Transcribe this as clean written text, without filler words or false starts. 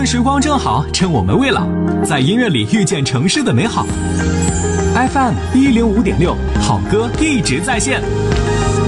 春时光正好，趁我们未老，在音乐里遇见城市的美好。FM 105.6，好歌一直在线。